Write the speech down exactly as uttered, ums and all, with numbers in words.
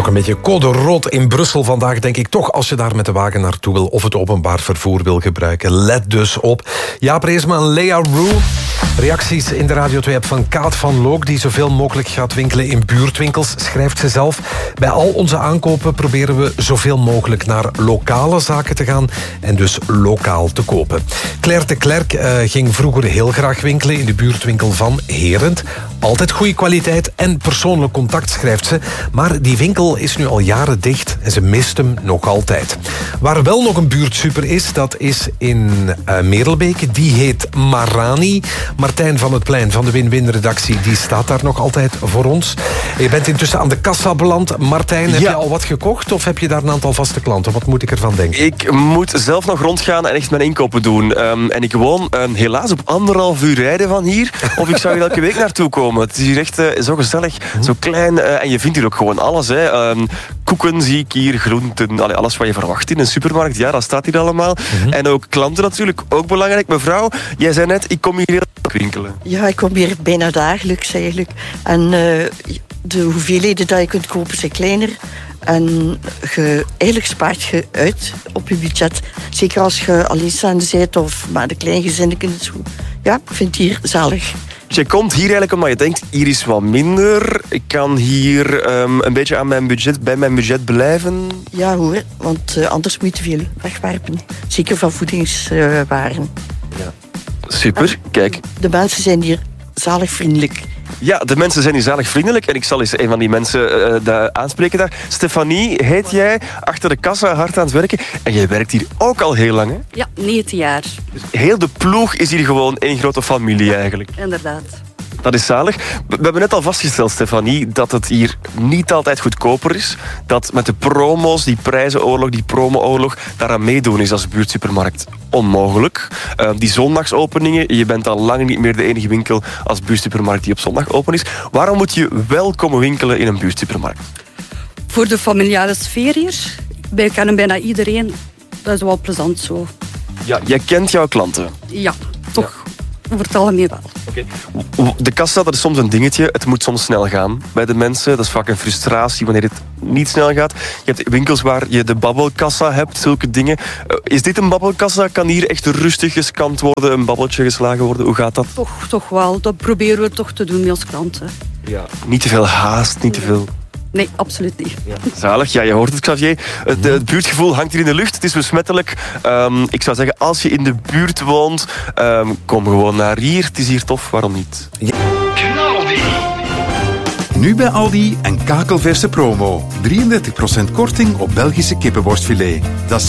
Nog een beetje code rood in Brussel vandaag, denk ik toch, als je daar met de wagen naartoe wil of het openbaar vervoer wil gebruiken. Let dus op. Jaap Reesma en Lea Roux. Reacties in de Radio twee-app van Kaat van Look, die zoveel mogelijk gaat winkelen in buurtwinkels, schrijft ze zelf. Bij al onze aankopen proberen we zoveel mogelijk naar lokale zaken te gaan en dus lokaal te kopen. Claire de Klerk uh, ging vroeger heel graag winkelen in de buurtwinkel van Herent. Altijd goede kwaliteit en persoonlijk contact, schrijft ze. Maar die winkel is nu al jaren dicht en ze mist hem nog altijd. Waar wel nog een buurtsuper is, dat is in uh, Merelbeke. Die heet Marani. Martijn van het Plein van de Win-Win-redactie, die staat daar nog altijd voor ons. Je bent intussen aan de kassa beland. Martijn, heb ja. je al wat gekocht of heb je daar een aantal vaste klanten? Wat moet ik ervan denken? Ik moet zelf nog rondgaan en echt mijn inkopen doen. Um, en ik woon um, helaas op anderhalf uur rijden van hier. Of ik zou hier elke week naartoe komen. Het is hier echt uh, zo gezellig, hm. zo klein. Uh, en je vindt hier ook gewoon alles. Hè. Um, koeken zie ik hier, groenten, allee, alles wat je verwacht in een supermarkt. Ja, dat staat hier allemaal. Hm. En ook klanten natuurlijk, ook belangrijk. Mevrouw, jij zei net, ik kom hier heel winkelen. Ja, ik kom hier bijna dagelijks eigenlijk. En uh, de hoeveelheden die je kunt kopen zijn kleiner. En je, eigenlijk spaart je uit op je budget. Zeker als je alleenstaande bent of maar de kleingezinnen. Ja, ik vind het hier zalig. Dus je komt hier eigenlijk omdat je denkt, hier is wat minder. Ik kan hier um, een beetje aan mijn budget, bij mijn budget blijven. Ja hoor, want uh, anders moet je te veel wegwerpen. Zeker van voedingswaren. Ja. Super, kijk. De mensen zijn hier zalig vriendelijk. Ja, de mensen zijn hier zalig vriendelijk. En ik zal eens een van die mensen uh, de aanspreken daar. Stefanie, heet jij, achter de kassa hard aan het werken. En jij werkt hier ook al heel lang, hè? Ja, negentien jaar. Dus heel de ploeg is hier gewoon één grote familie eigenlijk. Inderdaad. Dat is zalig. We hebben net al vastgesteld, Stefanie, dat het hier niet altijd goedkoper is. Dat met de promo's, die prijzenoorlog, die promo-oorlog, daaraan meedoen is als buurtsupermarkt onmogelijk. Uh, die zondagsopeningen, je bent al lang niet meer de enige winkel als buurtsupermarkt die op zondag open is. Waarom moet je wel komen winkelen in een buurtsupermarkt? Voor de familiale sfeer hier. Wij kennen bijna iedereen. Dat is wel plezant zo. Ja, jij kent jouw klanten? Ja, toch. Ja. Over het algemeen wel. Okay. De kassa, dat is soms een dingetje. Het moet soms snel gaan bij de mensen. Dat is vaak een frustratie wanneer het niet snel gaat. Je hebt winkels waar je de babbelkassa hebt, zulke dingen. Uh, is dit een babbelkassa? Kan hier echt rustig gescand worden, een babbeltje geslagen worden? Hoe gaat dat? Toch, toch wel. Dat proberen we toch te doen als klanten. Ja. Niet te veel haast, niet te veel... Nee, absoluut niet. Ja. Zalig, ja, je hoort het, Xavier. Het, het buurtgevoel hangt hier in de lucht. Het is besmettelijk. Um, ik zou zeggen, als je in de buurt woont, um, kom gewoon naar hier. Het is hier tof, waarom niet? Ja. Nu bij Aldi een kakelverse promo. drieëndertig procent korting op Belgische kippenworstfilet. Dat is